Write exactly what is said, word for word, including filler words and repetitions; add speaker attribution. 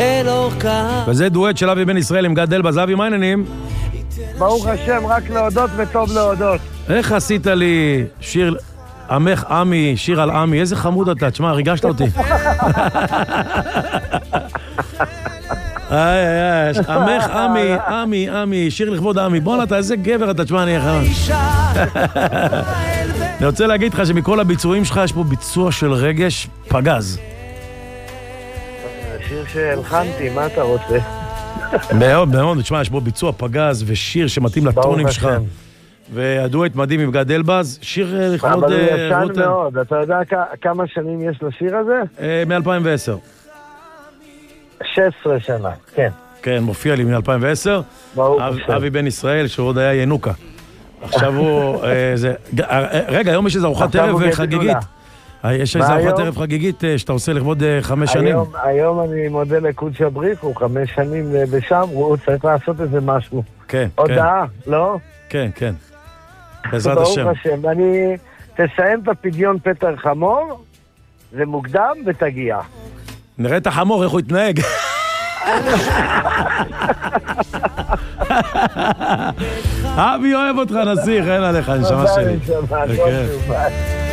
Speaker 1: אל אורכה.
Speaker 2: וזה דואט של אבי בן ישראל עם גד אלבז. אבי, מה העניינים?
Speaker 3: ברוך השם, רק להודות וטוב להודות.
Speaker 2: איך עשית לי שיר עמך עמי, שיר על עמי, איזה חמוד אתה, תשמע, ריגשת אותי. איי, איי, איי, עמך עמי, עמי, עמי, שיר לכבוד עמי, בוא נתה, איזה גבר אתה, תשמע, אני אחר. אני רוצה להגיד לך שמכל הביצועים שלך יש פה ביצוע של רגש פגז.
Speaker 3: שיר שהלחנתי, מה אתה רוצה?
Speaker 2: מאוד, מאוד, תשמע, יש פה ביצוע פגז ושיר שמתאים לטונים שלך. והדואט מדהים עם גד אלבז, שיר לכבוד רותם.
Speaker 3: אבל הוא ישן מאוד, אתה יודע כמה שנים יש לשיר הזה?
Speaker 2: מ-אלפיים ועשר.
Speaker 3: שש עשרה שנה, כן.
Speaker 2: כן, מופיע לי מ-אלפיים ועשר. אבי בן ישראל, שהוא עוד היה ינוקה. עכשיו הוא... רגע, היום יש איזו ארוחת ערב חגיגית. יש איזו ארוחת ערב חגיגית שאתה עושה לכבוד חמש שנים.
Speaker 3: היום אני מודה לקודש הבריך, הוא חמש שנים בשם, הוא צריך לעשות איזה משהו.
Speaker 2: כן, כן.
Speaker 3: הודעה, לא?
Speaker 2: כן, כן. בעזרת השם.
Speaker 3: ברוך השם. אני תסיים את הפדיון פטר חמור, זה מוקדם ותגיע.
Speaker 2: נראה את החמור, איך הוא יתנהג. אבי אוהב אותך, נסיך, אין עליך, נשמה שלי.
Speaker 3: תודה, נשמה, כל טוב.